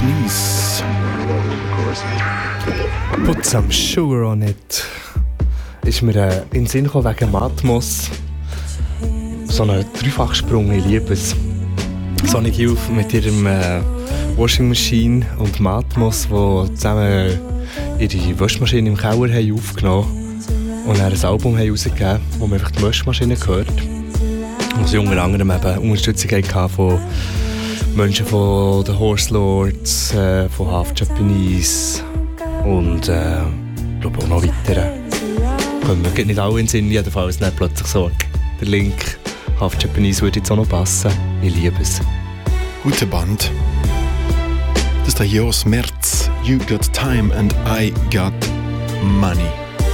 Japanese. Put some sugar on it. Ist mir in den Sinn gekommen wegen Matmos. So einen Dreifachsprung, ich liebe es. Sonic Youth mit ihrem Washing Machine und Matmos, die zusammen ihre Waschmaschine im Keller haben aufgenommen und dann ein Album haben rausgegeben, wo man einfach die Waschmaschine hört. Und sie unter anderem eben Unterstützung hatten von Menschen von The Horse Lords, von Half Japanese und ich glaube auch noch weitere. Kommen wir nicht alle in den Sinn, jedenfalls nicht plötzlich so. Der Link Half Japanese würde jetzt auch noch passen. Ich liebe es. Gute Band. Das ist der hier aus März. You got time and I got money.